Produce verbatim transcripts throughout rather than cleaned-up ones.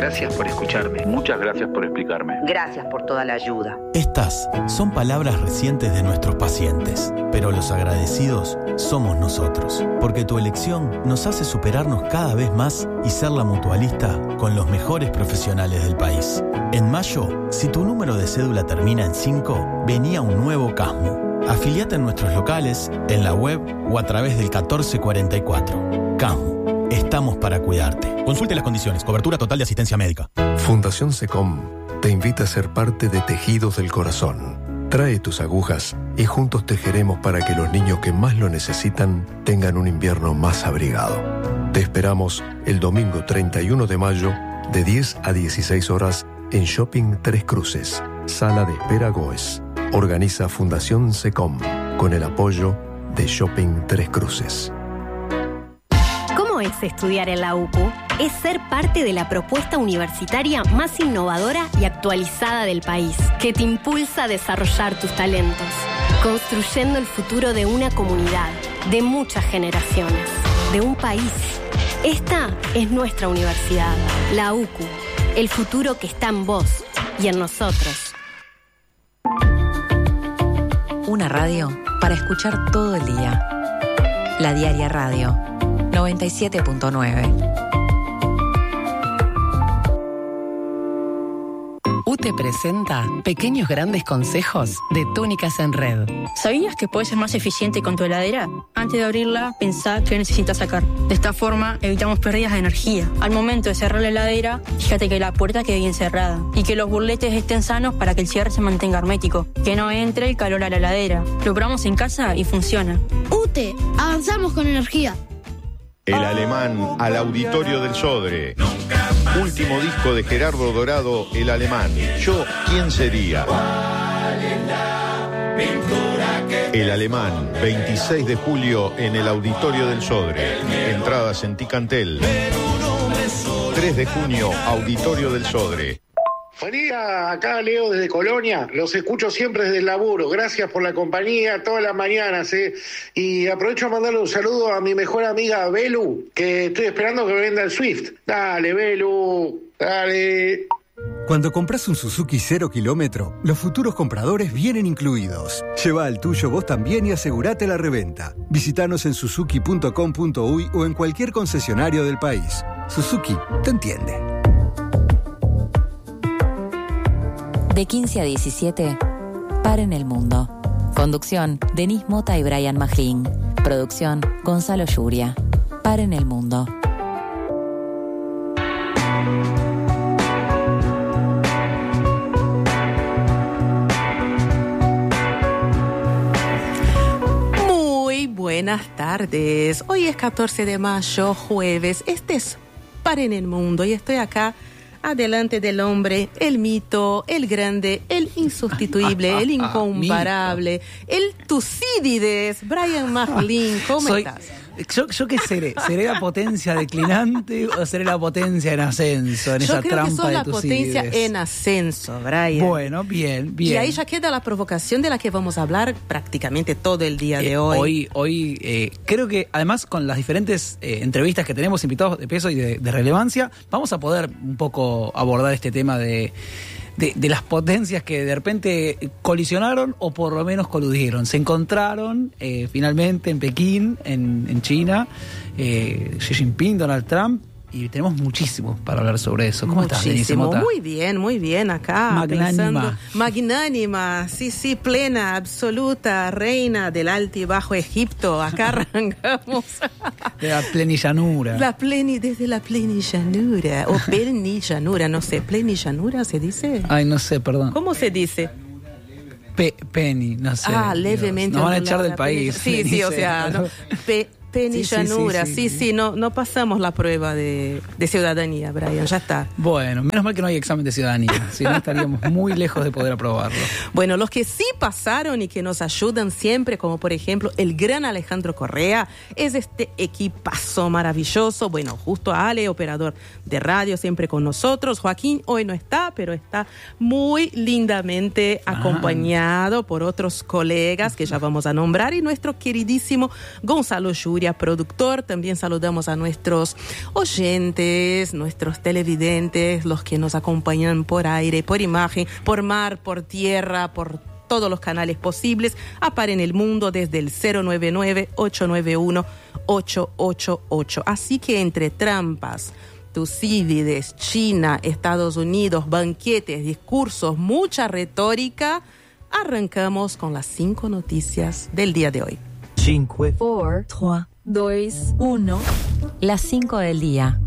Gracias por escucharme. Muchas gracias por explicarme. Gracias por toda la ayuda. Estas son palabras recientes de nuestros pacientes, pero los agradecidos somos nosotros, porque tu elección nos hace superarnos cada vez más y ser la mutualista con los mejores profesionales del país. En mayo, si tu número de cédula termina en cinco, venía un nuevo CASMU. Afiliate en nuestros locales, en la web o a través del catorce cuarenta y cuatro. CASMU. Estamos para cuidarte. Consulte las condiciones. Cobertura total de asistencia médica. Fundación SECOM te invita a ser parte de Tejidos del Corazón. Trae tus agujas y juntos tejeremos para que los niños que más lo necesitan tengan un invierno más abrigado. Te esperamos el domingo treinta y uno de mayo de diez a dieciséis horas en Shopping Tres Cruces, Sala de Espera Goes. Organiza Fundación SECOM con el apoyo de Shopping Tres Cruces. ¿Cómo es estudiar en la U C U? Es ser parte de la propuesta universitaria más innovadora y actualizada del país, que te impulsa a desarrollar tus talentos, construyendo el futuro de una comunidad, de muchas generaciones, de un país. Esta es nuestra universidad, la U C U, el futuro que está en vos y en nosotros. Una radio para escuchar todo el día. La Diaria Radio, noventa y siete punto nueve. U T E presenta Pequeños Grandes Consejos de Túnicas en Red. ¿Sabías que puedes ser más eficiente con tu heladera? Antes de abrirla, pensá qué necesitas sacar. De esta forma, evitamos pérdidas de energía. Al momento de cerrar la heladera, fíjate que la puerta quede bien cerrada y que los burletes estén sanos para que el cierre se mantenga hermético. Que no entre el calor a la heladera. Lo probamos en casa y funciona. U T E, avanzamos con energía. El Alemán al Auditorio del Sodre. Último disco de Gerardo Dorado, El Alemán. Yo, ¿quién sería? El Alemán, veintiséis de julio en el Auditorio del Sodre. Entradas en Ticantel. tres de junio, Auditorio del Sodre. Buen día, acá Leo desde Colonia, los escucho siempre desde el laburo, gracias por la compañía todas las mañanas, ¿eh? Y aprovecho a mandarle un saludo a mi mejor amiga Belu, que estoy esperando que me venda el Swift. Dale, Belu, dale. Cuando compras un Suzuki cero kilómetro, los futuros compradores vienen incluidos. Lleva el tuyo vos también y asegurate la reventa. Visítanos en suzuki punto com punto uy o en cualquier concesionario del país. Suzuki te entiende. De quince a diecisiete, Paren el Mundo. Conducción, Denise Mota y Brian Maglin. Producción, Gonzalo Yuria. Paren el Mundo. Muy buenas tardes. Hoy es catorce de mayo, jueves. Este es Paren el Mundo y estoy acá adelante del hombre, el mito, el grande, el insustituible, el incomparable, el Tucídides, Brian Maglin. ¿Cómo Soy, estás? Yo, ¿Yo qué seré? ¿Seré la potencia declinante o seré la potencia en ascenso, en Yo esa creo trampa que sos de la Tucídides? potencia en ascenso, Brian. Bueno, bien, bien. Y ahí ya queda la provocación de la que vamos a hablar prácticamente todo el día de eh, hoy. Hoy, hoy eh, creo que además con las diferentes eh, entrevistas que tenemos, invitados de peso y de, de relevancia, vamos a poder un poco abordar este tema de... De, de las potencias que de repente colisionaron o por lo menos coludieron. Se encontraron eh, finalmente en Pekín, en, en China, eh, Xi Jinping, Donald Trump, y tenemos muchísimo para hablar sobre eso. ¿Cómo estás, Denise Mota? Muy bien, muy bien acá. Magnánima. Pensando, magnánima, sí, sí, plena, absoluta, reina del alto y bajo Egipto. Acá arrancamos. De la plenillanura. La pleni, desde la plenillanura, o plenillanura, no sé, plenillanura se dice. Ay, no sé, perdón. ¿Cómo se dice? Pe Penny, no sé. Ah, levemente. Nos van a echar del país. Sí, sí, o sea, no, pe Penillanura, sí, sí, sí, sí, sí, no, no pasamos la prueba de, de ciudadanía, Brian, ya está. Bueno, menos mal que no hay examen de ciudadanía, si no estaríamos muy lejos de poder aprobarlo. Bueno, los que sí pasaron y que nos ayudan siempre, como por ejemplo el gran Alejandro Correa, es este equipazo maravilloso. Bueno, justo Ale, operador de radio, siempre con nosotros. Joaquín hoy no está, pero está muy lindamente ah. acompañado por otros colegas que ya vamos a nombrar, y nuestro queridísimo Gonzalo Yuria, Yuria, productor. También saludamos a nuestros oyentes, nuestros televidentes, los que nos acompañan por aire, por imagen, por mar, por tierra, por todos los canales posibles. A Par en el Mundo desde el cero nueve nueve, ocho nueve uno, ocho ocho ocho. Así que entre trampas, Tucídides, China, Estados Unidos, banquetes, discursos, mucha retórica, arrancamos con las cinco noticias del día de hoy. cinco, cuatro, tres, dos, uno. Las cinco del día.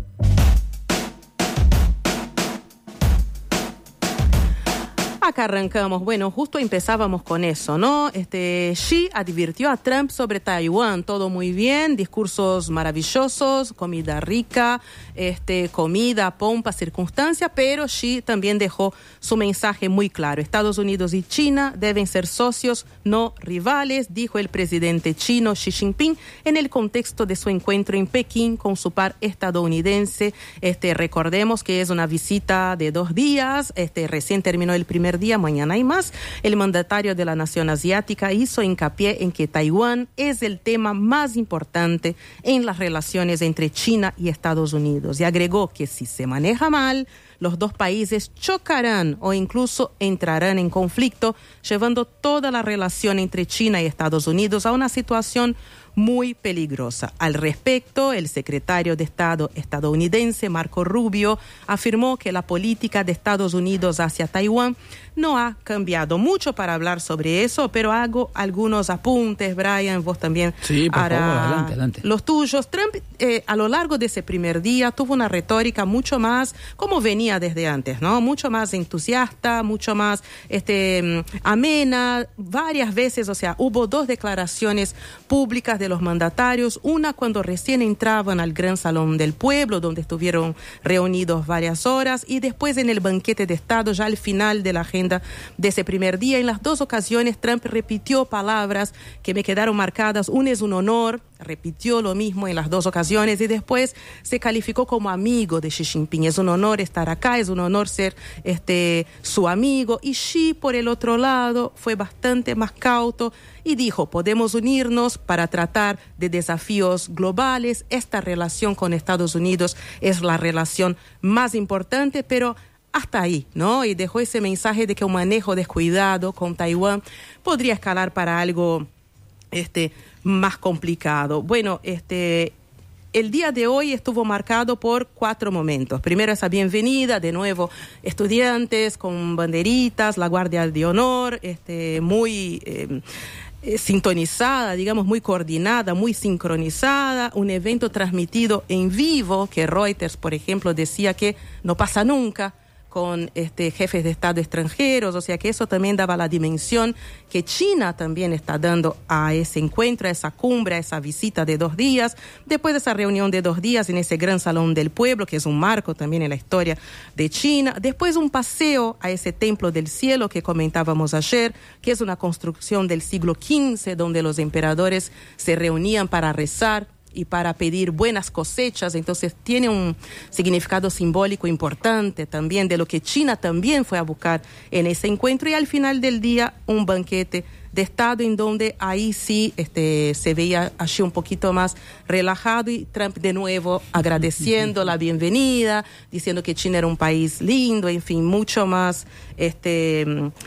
Acá arrancamos. Bueno, justo empezábamos con eso, ¿no? Este, Xi advirtió a Trump sobre Taiwán. Todo muy bien, discursos maravillosos, comida rica, este, comida, pompa, circunstancia, pero Xi también dejó su mensaje muy claro. Estados Unidos y China deben ser socios, no rivales, dijo el presidente chino Xi Jinping en el contexto de su encuentro en Pekín con su par estadounidense. Este, recordemos que es una visita de dos días, este, recién terminó el primer día, mañana hay más. El mandatario de la nación asiática hizo hincapié en que Taiwán es el tema más importante en las relaciones entre China y Estados Unidos y agregó que si se maneja mal, los dos países chocarán o incluso entrarán en conflicto, llevando toda la relación entre China y Estados Unidos a una situación muy peligrosa. Al respecto, el secretario de Estado estadounidense, Marco Rubio, afirmó que la política de Estados Unidos hacia Taiwán no ha cambiado mucho para hablar sobre eso, pero hago algunos apuntes. Brian, vos también sí, por hará favor, adelante, adelante. Los tuyos. Trump, eh, a lo largo de ese primer día, tuvo una retórica mucho más, como venía desde antes, ¿no? Mucho más entusiasta, mucho más este, amena, varias veces, o sea, hubo dos declaraciones públicas de los mandatarios, una cuando recién entraban al Gran Salón del Pueblo, donde estuvieron reunidos varias horas, y después en el banquete de Estado, ya al final de la agenda de ese primer día. En las dos ocasiones, Trump repitió palabras que me quedaron marcadas. Una es un honor, repitió lo mismo en las dos ocasiones, y después se calificó como amigo de Xi Jinping. Es un honor estar acá, es un honor ser este, su amigo. Y Xi, por el otro lado, fue bastante más cauto y dijo, podemos unirnos para tratar de desafíos globales. Esta relación con Estados Unidos es la relación más importante, pero hasta ahí, ¿no? Y dejó ese mensaje de que un manejo descuidado con Taiwán podría escalar para algo este, más complicado. Bueno, este... el día de hoy estuvo marcado por cuatro momentos. Primero, esa bienvenida, de nuevo, estudiantes con banderitas, la Guardia de Honor, este, muy eh, eh, sintonizada, digamos, muy coordinada, muy sincronizada. Un evento transmitido en vivo, que Reuters, por ejemplo, decía que no pasa nunca con este, jefes de Estado extranjeros, o sea que eso también daba la dimensión que China también está dando a ese encuentro, a esa cumbre, a esa visita de dos días, después de esa reunión de dos días en ese Gran Salón del Pueblo, que es un marco también en la historia de China, después un paseo a ese Templo del Cielo que comentábamos ayer, que es una construcción del siglo quince, donde los emperadores se reunían para rezar y para pedir buenas cosechas. Entonces tiene un significado simbólico importante también de lo que China también fue a buscar en ese encuentro. Y al final del día, un banquete de Estado en donde ahí sí este, se veía así un poquito más relajado, y Trump de nuevo agradeciendo la bienvenida, diciendo que China era un país lindo, en fin, mucho más este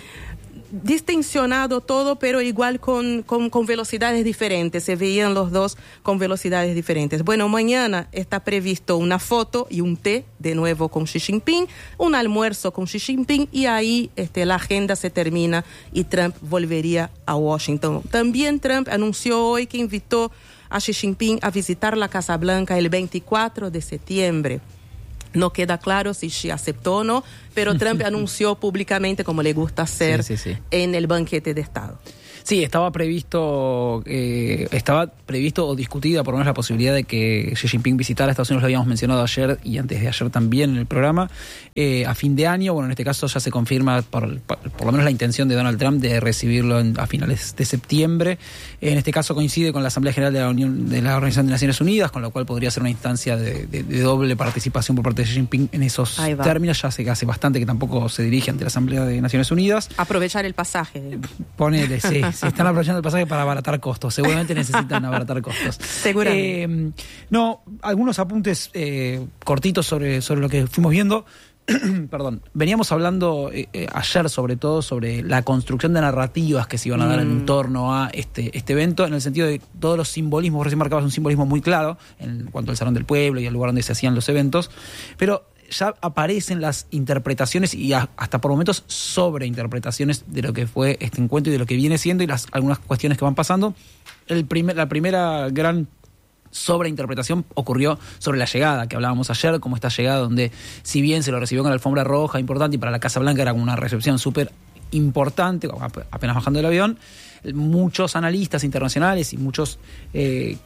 distincionado todo, pero igual con, con, con velocidades diferentes. Se veían los dos con velocidades diferentes. Bueno, mañana está previsto una foto y un té, de nuevo con Xi Jinping, un almuerzo con Xi Jinping, y ahí este, la agenda se termina y Trump volvería a Washington. También Trump anunció hoy que invitó a Xi Jinping a visitar la Casa Blanca el veinticuatro de septiembre. No queda claro si Xi aceptó o no, pero Trump anunció públicamente, como le gusta hacer, sí, sí, sí. en el banquete de Estado. Sí, estaba previsto, eh, estaba previsto o discutida por lo menos la posibilidad de que Xi Jinping visitara Estados Unidos, lo habíamos mencionado ayer y antes de ayer también en el programa, eh, a fin de año. Bueno, en este caso ya se confirma por, por, por lo menos la intención de Donald Trump de recibirlo en, a finales de septiembre. En este caso coincide con la Asamblea General de la Unión de la Organización de Naciones Unidas, con lo cual podría ser una instancia de, de, de doble participación por parte de Xi Jinping en esos términos. Ya hace, hace bastante que tampoco se dirige ante la Asamblea de Naciones Unidas. Aprovechar el pasaje. Ponele, sí. Si están aprovechando el pasaje para abaratar costos, seguramente necesitan abaratar costos. Seguramente. Eh, no, algunos apuntes eh, cortitos sobre, sobre lo que fuimos viendo. Perdón, veníamos hablando eh, eh, ayer sobre todo sobre la construcción de narrativas que se iban a dar mm. en torno a este, este evento, en el sentido de todos los simbolismos. Vos recién marcabas un simbolismo muy claro en cuanto al Salón del Pueblo y al lugar donde se hacían los eventos, pero ya aparecen las interpretaciones y a, hasta por momentos sobreinterpretaciones de lo que fue este encuentro y de lo que viene siendo y las algunas cuestiones que van pasando. El primer, la primera gran sobreinterpretación ocurrió sobre la llegada, que hablábamos ayer, como esta llegada donde, si bien se lo recibió con la alfombra roja importante y para la Casa Blanca era como una recepción súper importante, apenas bajando del avión, muchos analistas internacionales y muchos eh,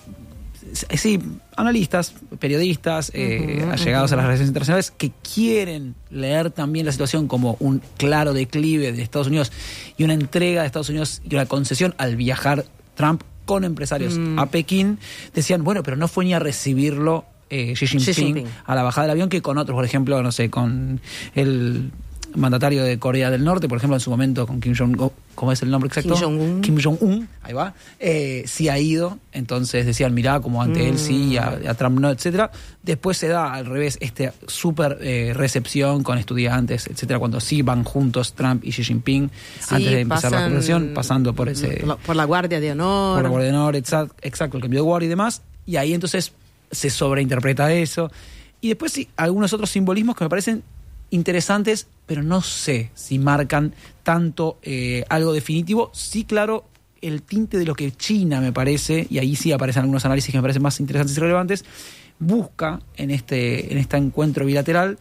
sí, analistas, periodistas, eh, uh-huh, allegados uh-huh. a las relaciones internacionales, que quieren leer también la situación como un claro declive de Estados Unidos y una entrega de Estados Unidos y una concesión al viajar Trump con empresarios mm. a Pekín, decían, bueno, pero no fue ni a recibirlo eh, Xi, Jinping, Xi Jinping a la bajada del avión que con otros, por ejemplo, no sé, con el mandatario de Corea del Norte, por ejemplo, en su momento con Kim Jong-un, ¿cómo es el nombre exacto? Kim Jong-un. Kim Jong-un, ahí va, eh, sí ha ido, entonces decían, mirá, como ante mm. él sí, a, a Trump no, etcétera. Después se da al revés esta súper eh, recepción con estudiantes, etcétera, cuando sí van juntos Trump y Xi Jinping, sí, antes de empezar pasan, la conversación, pasando por ese... Por la Guardia de Honor. Por la Guardia de Honor, exacto, exacto, el cambio de guardia y demás, y ahí entonces se sobreinterpreta eso. Y después sí, algunos otros simbolismos que me parecen interesantes, pero no sé si marcan tanto eh, algo definitivo. Sí, claro, el tinte de lo que China, me parece, y ahí sí aparecen algunos análisis que me parecen más interesantes y relevantes, busca en este, en este encuentro bilateral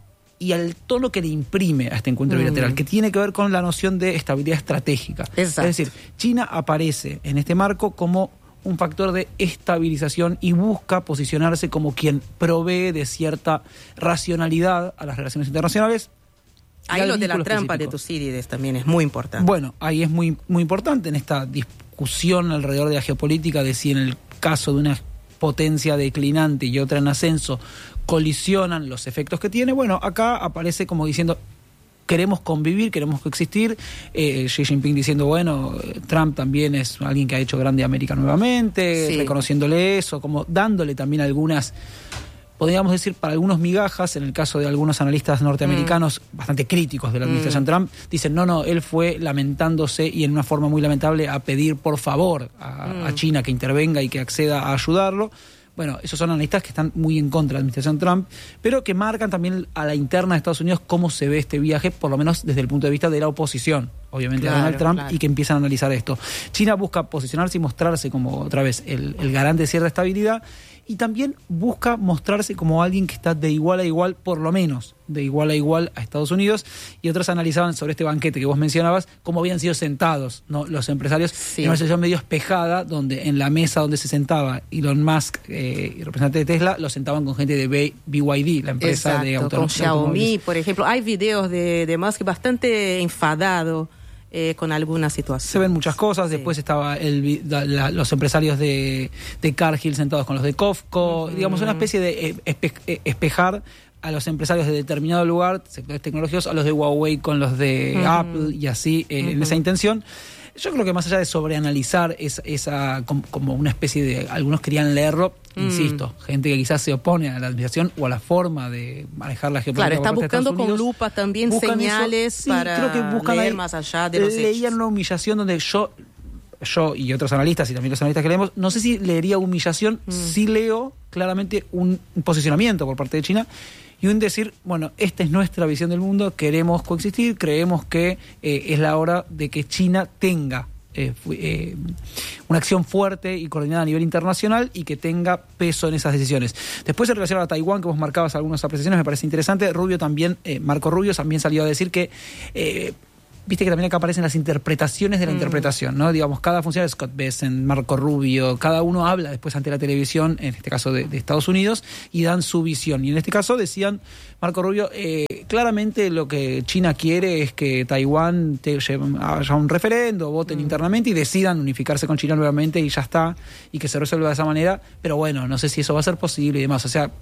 y al tono que le imprime a este encuentro mm. bilateral, que tiene que ver con la noción de estabilidad estratégica. Exacto. Es decir, China aparece en este marco como un factor de estabilización y busca posicionarse como quien provee de cierta racionalidad a las relaciones internacionales. Ahí lo de la trampa de Tucídides también es muy importante. Bueno, ahí es muy, muy importante en esta discusión alrededor de la geopolítica, de si en el caso de una potencia declinante y otra en ascenso colisionan los efectos que tiene. Bueno, acá aparece como diciendo, queremos convivir, queremos coexistir. Eh, Xi Jinping diciendo, bueno, Trump también es alguien que ha hecho grande América nuevamente, sí. reconociéndole eso, como dándole también algunas, podríamos decir, para algunos migajas, en el caso de algunos analistas norteamericanos mm. bastante críticos de la administración mm. Trump, dicen, no, no, él fue lamentándose y en una forma muy lamentable a pedir por favor a, mm. a China que intervenga y que acceda a ayudarlo. Bueno, esos son analistas que están muy en contra de la administración Trump, pero que marcan también a la interna de Estados Unidos cómo se ve este viaje, por lo menos desde el punto de vista de la oposición, obviamente, claro, a Donald Trump, claro. y que empiezan a analizar esto. China busca posicionarse y mostrarse como, otra vez, el, el garante de cierta estabilidad, y también busca mostrarse como alguien que está de igual a igual, por lo menos, de igual a igual a Estados Unidos. Y otros analizaban sobre este banquete que vos mencionabas, cómo habían sido sentados, ¿no?, los empresarios, sí. en una situación medio espejada, donde en la mesa donde se sentaba Elon Musk, eh, el representante de Tesla, lo sentaban con gente de B Y D, la empresa Exacto, de autonomía. Con Xiaomi, por ejemplo. Hay videos de, de Musk bastante enfadado Eh, con alguna situación. Se ven muchas cosas. Sí. Después estaba el, la, la, los empresarios de, de Cargill sentados con los de Cofco. Uh-huh. Digamos, una especie de espe, espejar a los empresarios de determinado lugar, sectores tecnológicos, a los de Huawei con los de uh-huh. Apple y así, eh, uh-huh. en esa intención. Yo creo que más allá de sobreanalizar esa, esa como, como una especie de... Algunos querían leerlo, mm. insisto, gente que quizás se opone a la administración o a la forma de manejar la geopolítica. Claro, está buscando con lupa también señales sí, para creo que buscan leer ahí, más allá de los leían hechos. Una humillación donde yo, yo y otros analistas, y también los analistas que leemos, no sé si leería humillación, mm. sí leo claramente un posicionamiento por parte de China, y un decir, bueno, esta es nuestra visión del mundo, queremos coexistir, creemos que eh, es la hora de que China tenga eh, eh, una acción fuerte y coordinada a nivel internacional y que tenga peso en esas decisiones. Después, en relación a Taiwán, que vos marcabas algunas apreciaciones, me parece interesante. Rubio también, eh, Marco Rubio también salió a decir que... Eh, Viste que también acá aparecen las interpretaciones de la mm. interpretación, ¿no? Digamos, cada funcionario, Scott Bessent, Marco Rubio, cada uno habla después ante la televisión, en este caso de, de Estados Unidos, y dan su visión. Y en este caso decían, Marco Rubio, eh, claramente lo que China quiere es que Taiwán te, haya un referendo, voten mm. internamente y decidan unificarse con China nuevamente y ya está, y que se resuelva de esa manera. Pero bueno, no sé si eso va a ser posible y demás. O sea,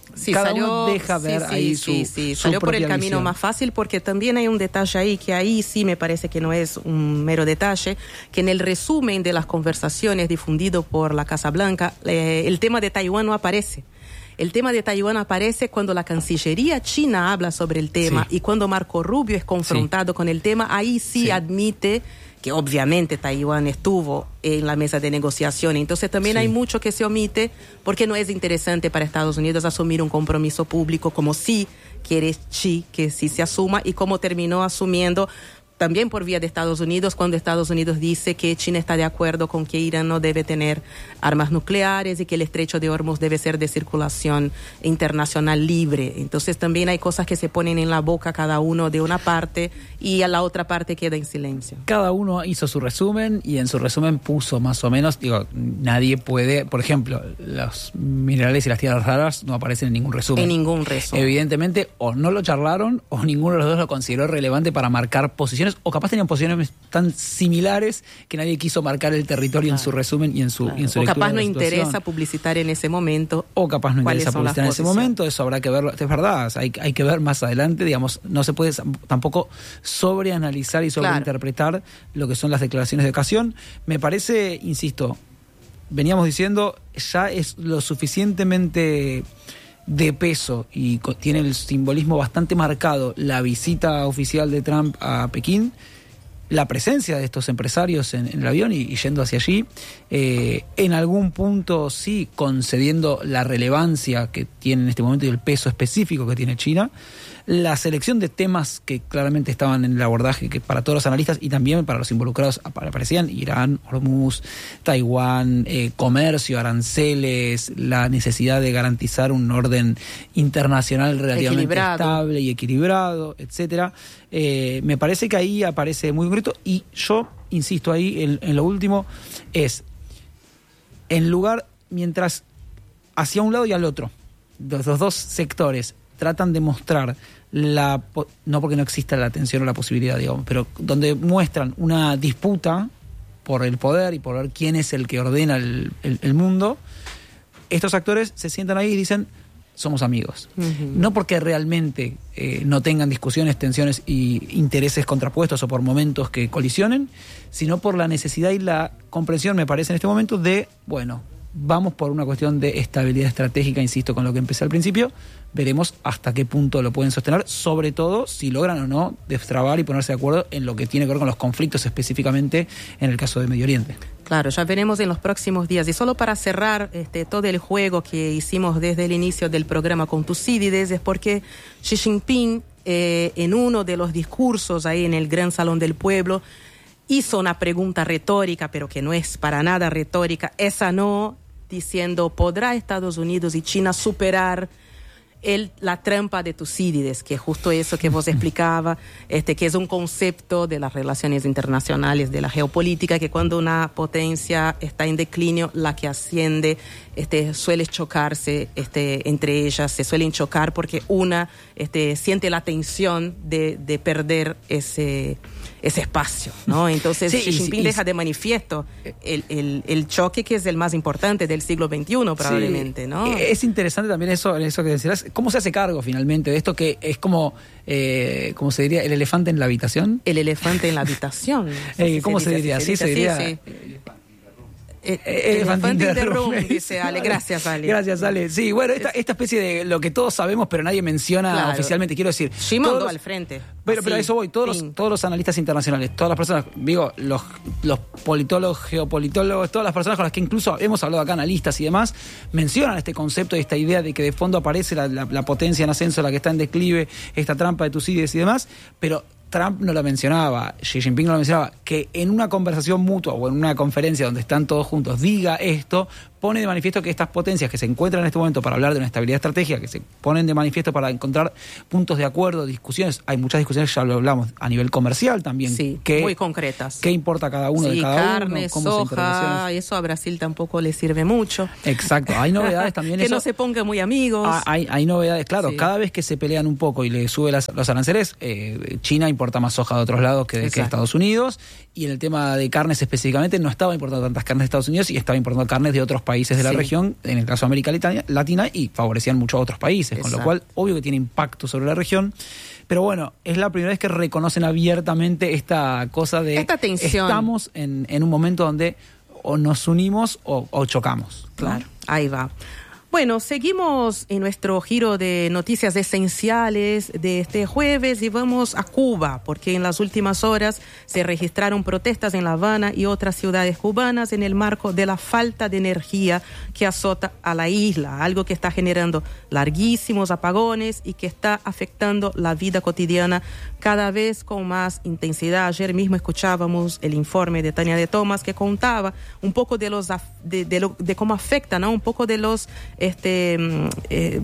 Sí, cada salió, uno deja ver sí, sí, ahí sí, su, sí. su Salió por el propia camino visión. más fácil, porque también hay un detalle ahí, que ahí sí me parece que no es un mero detalle, que en el resumen de las conversaciones difundido por la Casa Blanca, eh, el tema de Taiwán no aparece. El tema de Taiwán aparece cuando la Cancillería china habla sobre el tema, sí. y cuando Marco Rubio es confrontado sí. con el tema, ahí sí, sí admite que obviamente Taiwán estuvo en la mesa de negociación. Entonces también sí. hay mucho que se omite, porque no es interesante para Estados Unidos asumir un compromiso público como sí quiere Xi que sí se asuma, y como terminó asumiendo también por vía de Estados Unidos, cuando Estados Unidos dice que China está de acuerdo con que Irán no debe tener armas nucleares y que el estrecho de Hormuz debe ser de circulación internacional libre. Entonces también hay cosas que se ponen en la boca cada uno de una parte y a la otra parte queda en silencio. Cada uno hizo su resumen y en su resumen puso más o menos, digo, nadie puede, por ejemplo, los minerales y las tierras raras no aparecen en ningún resumen. En ningún resumen. Evidentemente, o no lo charlaron o ninguno de los dos lo consideró relevante para marcar posiciones, o capaz tenían posiciones tan similares que nadie quiso marcar el territorio claro. en su resumen y en su, claro. y en su o lectura capaz de la no situación. interesa publicitar en ese momento. O capaz no interesa publicitar en ese momento, eso habrá que verlo. Es verdad, hay, hay que ver más adelante, digamos, no se puede tampoco sobreanalizar y sobreinterpretar claro. lo que son las declaraciones de ocasión. Me parece, insisto, veníamos diciendo, ya es lo suficientemente de peso y tiene el simbolismo bastante marcado la visita oficial de Trump a Pekín, la presencia de estos empresarios en, en el avión y, y yendo hacia allí, eh, en algún punto sí concediendo la relevancia que tiene en este momento y el peso específico que tiene China, la selección de temas que claramente estaban en el abordaje que para todos los analistas y también para los involucrados aparecían: Irán, Hormuz, Taiwán, eh, comercio, aranceles, la necesidad de garantizar un orden internacional relativamente equilibrado. estable y equilibrado, etcétera. Eh, me parece que ahí aparece muy concreto, y yo insisto ahí en, en lo último es, en lugar, mientras hacia un lado y al otro, los, los dos sectores tratan de mostrar la, no porque no exista la tensión o la posibilidad, digamos, pero donde muestran una disputa por el poder y por ver quién es el que ordena el, el, el mundo, estos actores se sientan ahí y dicen: somos amigos. Uh-huh. No porque realmente eh, no tengan discusiones, tensiones y intereses contrapuestos o por momentos que colisionen, sino por la necesidad y la comprensión, me parece en este momento, de, bueno, vamos por una cuestión de estabilidad estratégica, insisto, con lo que empecé al principio, veremos hasta qué punto lo pueden sostener, sobre todo si logran o no destrabar y ponerse de acuerdo en lo que tiene que ver con los conflictos específicamente en el caso de Medio Oriente. Claro, ya veremos en los próximos días. Y solo para cerrar este, todo el juego que hicimos desde el inicio del programa con Tucídides, es porque Xi Jinping, eh, en uno de los discursos ahí en el Gran Salón del Pueblo, hizo una pregunta retórica, pero que no es para nada retórica, esa no, diciendo: ¿podrá Estados Unidos y China superar el, la trampa de Tucídides? Que es justo eso que vos explicaba, este, que es un concepto de las relaciones internacionales, de la geopolítica, que cuando una potencia está en declinio, la que asciende este, suele chocarse este, entre ellas, se suelen chocar porque una este, siente la tensión de, de perder ese... ese espacio, ¿no? Entonces, sí, Xi Jinping y, y, deja de manifiesto el, el, el choque que es el más importante del siglo veintiuno, probablemente, sí, ¿no? Es interesante también eso, eso que decías, cómo se hace cargo finalmente de esto, que es como, eh, ¿cómo se diría? ¿El elefante en la habitación? El elefante en la habitación. eh, ¿Cómo se, se diría? Sí, se diría... Sí, sí. El, el elefante in the room, dice Ale. Gracias, Ale. Gracias, Ale. Sí, bueno, esta, esta especie de lo que todos sabemos, pero nadie menciona claro. oficialmente, quiero decir. Xi mandó al frente. Pero, pero a eso voy, todos los, todos los analistas internacionales, todas las personas, digo, los, los politólogos, geopolitólogos, todas las personas con las que incluso hemos hablado acá, analistas y demás, mencionan este concepto y esta idea de que de fondo aparece la, la, la potencia en ascenso, la que está en declive, esta trampa de Tucídides y demás, pero Trump no lo mencionaba, Xi Jinping no lo mencionaba. Que en una conversación mutua o en una conferencia donde están todos juntos diga esto, pone de manifiesto que estas potencias que se encuentran en este momento para hablar de una estabilidad estratégica, que se ponen de manifiesto para encontrar puntos de acuerdo, discusiones, hay muchas discusiones, ya lo hablamos, a nivel comercial también. Sí, que, muy concretas. ¿Qué importa cada uno sí, de cada carne, uno? ¿Cómo soja, eso a Brasil tampoco le sirve mucho. Exacto, hay novedades también. que eso, no se pongan muy amigos. Ah, hay, hay novedades, claro, sí. Cada vez que se pelean un poco y le sube las, los aranceles, eh, China importa más soja de otros lados que de que Estados Unidos, y en el tema de carnes específicamente no estaba importando tantas carnes de Estados Unidos y estaba importando carnes de otros países de la Sí. región, en el caso de América Latina, Latina, y favorecían mucho a otros países, con lo Exacto. cual, obvio que tiene impacto sobre la región. Pero bueno, es la primera vez que reconocen abiertamente esta cosa de Esta tensión. estamos en, en un momento donde o nos unimos o, o chocamos, ¿no? Claro, ahí va. Bueno, seguimos en nuestro giro de noticias esenciales de este jueves y vamos a Cuba, porque en las últimas horas se registraron protestas en La Habana y otras ciudades cubanas en el marco de la falta de energía que azota a la isla, algo que está generando larguísimos apagones y que está afectando la vida cotidiana cada vez con más intensidad. Ayer mismo escuchábamos el informe de Tania de Tomás que contaba un poco de los de, de, lo, de cómo afecta, ¿no? Un poco de los este eh,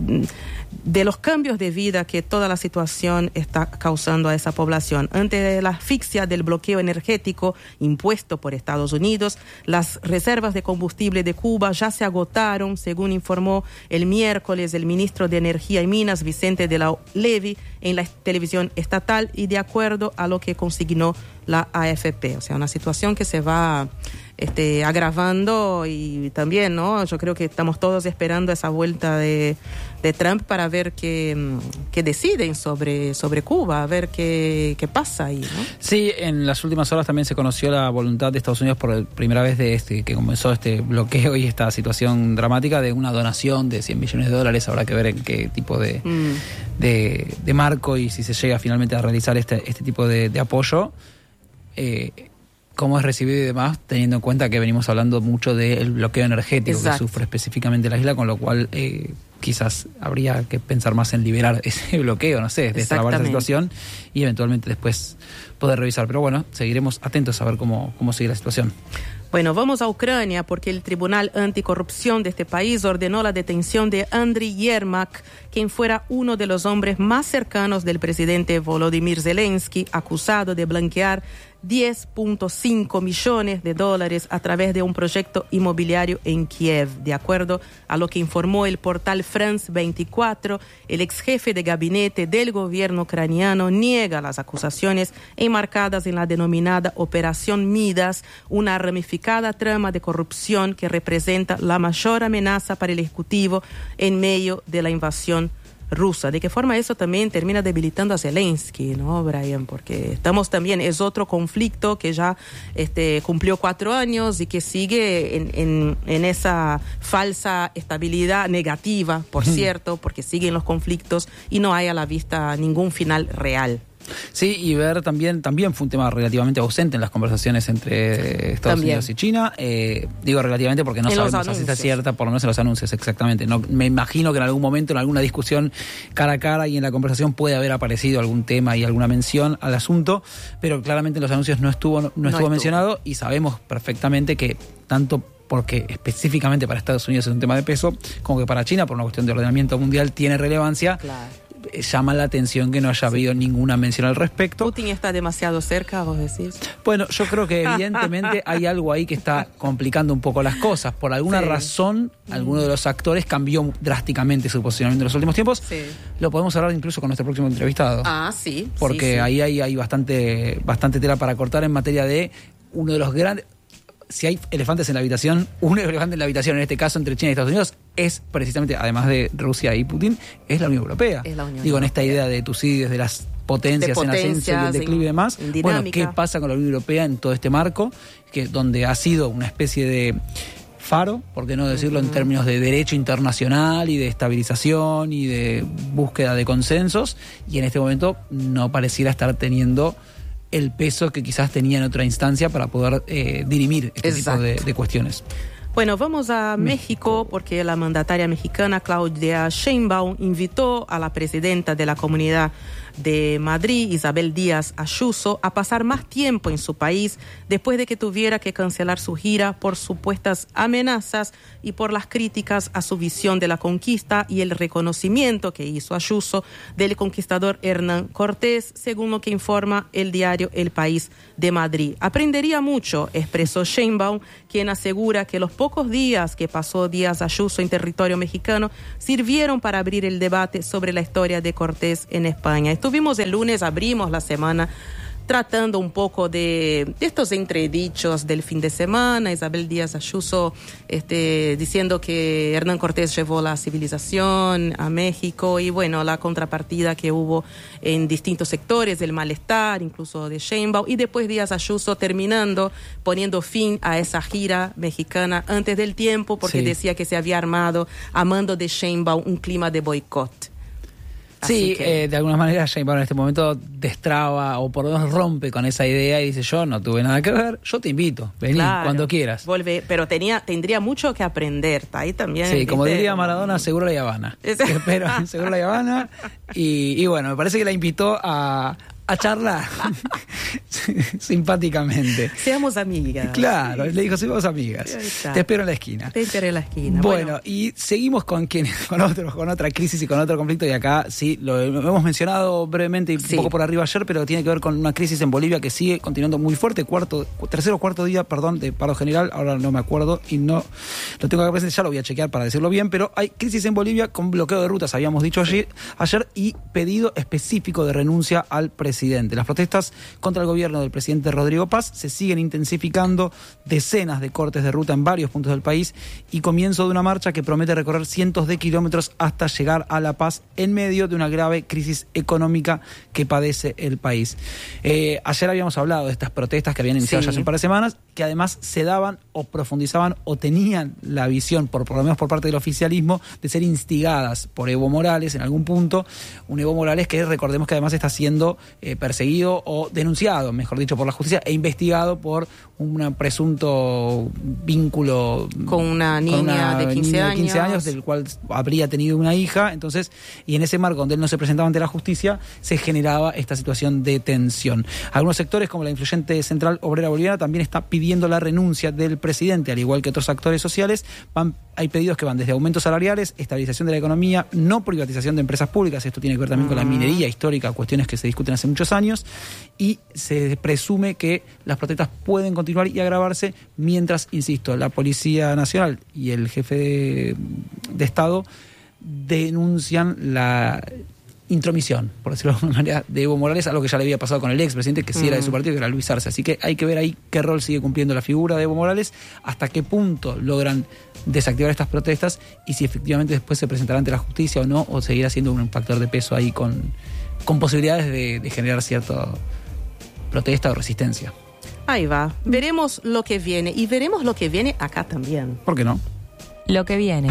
de los cambios de vida que toda la situación está causando a esa población. Ante la asfixia del bloqueo energético impuesto por Estados Unidos, las reservas de combustible de Cuba ya se agotaron, según informó el miércoles el ministro de Energía y Minas, Vicente de la Levy, en la televisión estatal y de acuerdo a lo que consignó la A F P. O sea, una situación que se va este, agravando y también, ¿no? Yo creo que estamos todos esperando esa vuelta de, de Trump para ver qué, qué deciden sobre, sobre Cuba, a ver qué, qué pasa ahí, ¿no? Sí, en las últimas horas también se conoció la voluntad de Estados Unidos por primera vez de este que comenzó este bloqueo y esta situación dramática de una donación de cien millones de dólares. Habrá que ver en qué tipo de, mm. de, de marco y si se llega finalmente a realizar este, este tipo de, de apoyo. Eh, cómo es recibido y demás, teniendo en cuenta que venimos hablando mucho del bloqueo energético Exacto. que sufre específicamente la isla, con lo cual eh, quizás habría que pensar más en liberar ese bloqueo, no sé, destrabar esa situación y eventualmente después poder revisar. Pero bueno, seguiremos atentos a ver cómo, cómo sigue la situación. Bueno, vamos a Ucrania porque el Tribunal Anticorrupción de este país ordenó la detención de Andriy Yermak, quien fuera uno de los hombres más cercanos del presidente Volodymyr Zelensky, acusado de blanquear diez punto cinco millones de dólares a través de un proyecto inmobiliario en Kiev. De acuerdo a lo que informó el portal France veinticuatro, el ex jefe de gabinete del gobierno ucraniano niega las acusaciones enmarcadas en la denominada Operación Midas, una ramificada trama de corrupción que representa la mayor amenaza para el Ejecutivo en medio de la invasión rusa. ¿De qué forma eso también termina debilitando a Zelensky, no, Brian? Porque estamos también, es otro conflicto que ya este, cumplió cuatro años y que sigue en, en, en esa falsa estabilidad negativa, por cierto, porque siguen los conflictos y no hay a la vista ningún final real. Sí, y ver también, también fue un tema relativamente ausente en las conversaciones entre Estados también. Unidos y China. Eh, digo relativamente porque no en sabemos si está cierta, por lo menos en los anuncios, exactamente. No, me imagino que en algún momento, en alguna discusión cara a cara y en la conversación puede haber aparecido algún tema y alguna mención al asunto, pero claramente en los anuncios no estuvo, no, no estuvo, estuvo mencionado y sabemos perfectamente que tanto porque específicamente para Estados Unidos es un tema de peso, como que para China, por una cuestión de ordenamiento mundial, tiene relevancia. Claro. Llama la atención que no haya habido ninguna mención al respecto. ¿Putin está demasiado cerca, vos decís? Bueno, yo creo que evidentemente hay algo ahí que está complicando un poco las cosas. Por alguna sí. razón, alguno de los actores cambió drásticamente su posicionamiento en los últimos tiempos. Sí. Lo podemos hablar incluso con nuestro próximo entrevistado. Ah, sí. Porque sí, sí. ahí hay, hay bastante, bastante tela para cortar en materia de uno de los grandes... Si hay elefantes en la habitación, un elefante en la habitación, en este caso entre China y Estados Unidos, es precisamente, además de Rusia y Putin, es la Unión Europea. Es la Unión Digo, Europea. en esta idea de Tucídides, de las potencias, de potencias en ascenso y el declive y demás. Bueno, ¿qué pasa con la Unión Europea en todo este marco? Que donde ha sido una especie de faro, por qué no decirlo, uh-huh. en términos de derecho internacional y de estabilización y de búsqueda de consensos, y en este momento no pareciera estar teniendo el peso que quizás tenía en otra instancia para poder eh, dirimir este Exacto. tipo de, de cuestiones. Bueno, vamos a México porque la mandataria mexicana Claudia Sheinbaum invitó a la presidenta de la Comunidad de Madrid, Isabel Díaz Ayuso, a pasar más tiempo en su país después de que tuviera que cancelar su gira por supuestas amenazas y por las críticas a su visión de la conquista y el reconocimiento que hizo Ayuso del conquistador Hernán Cortés, según lo que informa el diario El País de Madrid. Aprendería mucho, expresó Sheinbaum, quien asegura que los pocos días que pasó Díaz Ayuso en territorio mexicano sirvieron para abrir el debate sobre la historia de Cortés en España. Estuvimos el lunes, abrimos la semana tratando un poco de, de estos entredichos del fin de semana. Isabel Díaz Ayuso este, diciendo que Hernán Cortés llevó la civilización a México y bueno, la contrapartida que hubo en distintos sectores, del malestar, incluso de Sheinbaum, y después Díaz Ayuso terminando, poniendo fin a esa gira mexicana antes del tiempo porque sí. decía que se había armado a mando de Sheinbaum un clima de boicot. Sí, que... eh, de alguna manera Sheinbaum en este momento destraba o por lo menos rompe con esa idea y dice, yo no tuve nada que ver, yo te invito, vení claro, cuando quieras. Volve, pero tenía, tendría mucho que aprender, ahí también. Sí, como diría Maradona, seguro la Habana. Pero seguro la Habana y, y bueno, me parece que la invitó a... a charlar simpáticamente. Seamos amigas. Claro, le dijo, seamos amigas. Te espero en la esquina. Te espero en la esquina. Bueno, bueno. y seguimos con quien, con otro, con otra crisis y con otro conflicto, y acá sí, lo, lo hemos mencionado brevemente y sí. un poco por arriba ayer, pero tiene que ver con una crisis en Bolivia que sigue continuando muy fuerte, cuarto, tercero o cuarto día, perdón, de paro general, ahora no me acuerdo y no lo tengo acá presente, ya lo voy a chequear para decirlo bien, pero hay crisis en Bolivia con bloqueo de rutas, habíamos dicho ayer, ayer y pedido específico de renuncia al presidente. Las protestas contra el gobierno del presidente Rodrigo Paz se siguen intensificando, decenas de cortes de ruta en varios puntos del país y comienzo de una marcha que promete recorrer cientos de kilómetros hasta llegar a La Paz en medio de una grave crisis económica que padece el país. Eh, ayer habíamos hablado de estas protestas que habían iniciado sí. ya hace un par de semanas, que además se daban o profundizaban o tenían la visión, por, por lo menos por parte del oficialismo, de ser instigadas por Evo Morales en algún punto, un Evo Morales que recordemos que además está siendo eh, perseguido o denunciado, mejor dicho, por la justicia e investigado por un presunto vínculo con una niña, con una de, quince niña años. de quince años, del cual habría tenido una hija. Entonces, y en ese marco donde él no se presentaba ante la justicia, se generaba esta situación de tensión. Algunos sectores, como la influyente Central Obrera Boliviana, también está pidiendo la renuncia del presidente, al igual que otros actores sociales. Van, hay pedidos que van desde aumentos salariales, estabilización de la economía, no privatización de empresas públicas. Esto tiene que ver también uh-huh. con la minería histórica, cuestiones que se discuten hace muchos años, y se presume que las protestas pueden continuar y agravarse mientras, insisto, la Policía Nacional y el jefe de, de Estado denuncian la intromisión, por decirlo de alguna manera, de Evo Morales, algo que ya le había pasado con el expresidente, que sí mm. era de su partido, que era Luis Arce. Así que hay que ver ahí qué rol sigue cumpliendo la figura de Evo Morales, hasta qué punto logran desactivar estas protestas y si efectivamente después se presentará ante la justicia o no, o seguirá siendo un factor de peso ahí con, con posibilidades de, de generar cierta protesta o resistencia. Ahí va. Veremos lo que viene y veremos lo que viene acá también. ¿Por qué no? Lo que viene.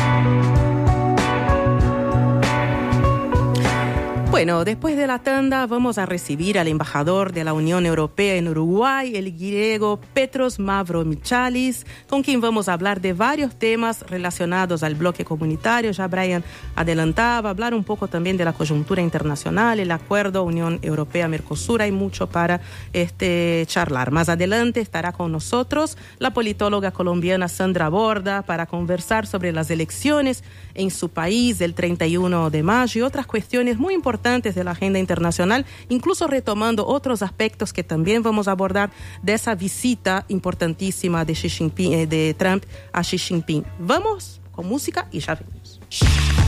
Bueno, después de la tanda vamos a recibir al embajador de la Unión Europea en Uruguay, el griego Petros Mavromichalis, con quien vamos a hablar de varios temas relacionados al bloque comunitario. Ya Brian adelantaba, hablar un poco también de la coyuntura internacional, el acuerdo Unión Europea-Mercosur. Hay mucho para este, charlar. Más adelante estará con nosotros la politóloga colombiana Sandra Borda para conversar sobre las elecciones en su país el treinta y uno de mayo y otras cuestiones muy importantes de la agenda internacional, incluso retomando otros aspectos que también vamos a abordar de esa visita importantísima de, Xi Jinping, de Trump a Xi Jinping. Vamos con música y ya venimos.